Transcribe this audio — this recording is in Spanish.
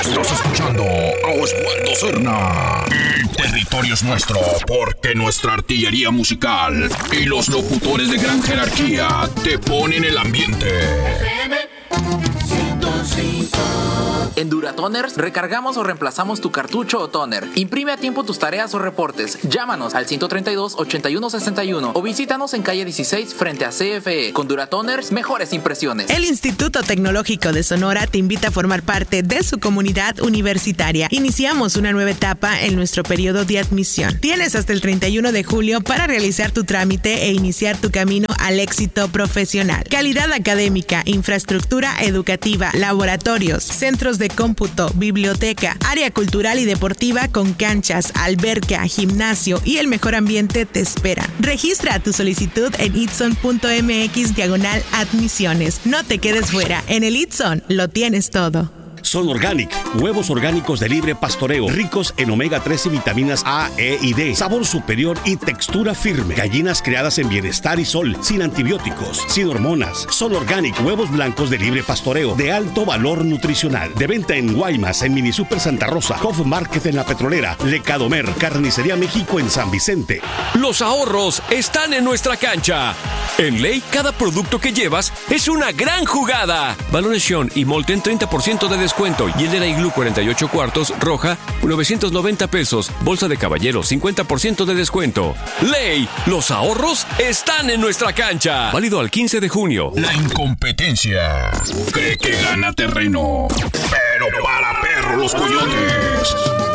Estás escuchando a Osvaldo Serna. El territorio es nuestro porque nuestra artillería musical y los locutores de gran jerarquía te ponen el ambiente. En Duratoners recargamos o reemplazamos tu cartucho o toner. Imprime a tiempo tus tareas o reportes. Llámanos al 132-8161 o visítanos en calle 16 frente a CFE. Con Duratoners, mejores impresiones. El Instituto Tecnológico de Sonora te invita a formar parte de su comunidad universitaria. Iniciamos una nueva etapa en nuestro periodo de admisión. Tienes hasta el 31 de julio para realizar tu trámite e iniciar tu camino al éxito profesional. Calidad académica, infraestructura educativa, laboratorios, centros de cómputo, biblioteca, área cultural y deportiva con canchas, alberca, gimnasio y el mejor ambiente te espera. Registra tu solicitud en itson.mx/admisiones. No te quedes fuera. En el Itson lo tienes todo. Son Organic, huevos orgánicos de libre pastoreo, ricos en omega 3 y vitaminas A, E y D, sabor superior y textura firme. Gallinas criadas en bienestar y sol, sin antibióticos, sin hormonas. Son Organic, huevos blancos de libre pastoreo, de alto valor nutricional. De venta en Guaymas, en Mini Super Santa Rosa, Hof Market en La Petrolera, Lecadomer, Carnicería México en San Vicente. Los ahorros están en nuestra cancha. En Ley, cada producto que llevas es una gran jugada. Balones Sean y Molten 30% de descuento y el de la Iglú 48 cuartos roja 990 pesos. Bolsa de caballero 50% de descuento. Ley, los ahorros están en nuestra cancha. Válido al 15 de junio. La incompetencia cree que gana terreno, pero para perro los coyotes.